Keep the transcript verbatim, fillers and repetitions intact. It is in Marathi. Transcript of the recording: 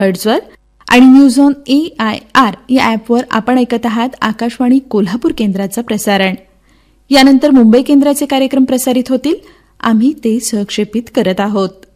हर्ट्झवर आणि news on A I R या ॲपवर आपण ऐकत आहात आकाशवाणी कोल्हापूर केंद्राचं प्रसारण. यानंतर मुंबई केंद्राचे कार्यक्रम प्रसारित होतील. आम्ही ते सहक्षेपित करत आहोत.